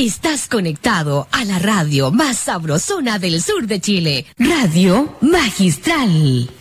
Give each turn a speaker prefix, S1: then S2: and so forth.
S1: Estás conectado a la radio más sabrosona del sur de Chile. Radio Magistral.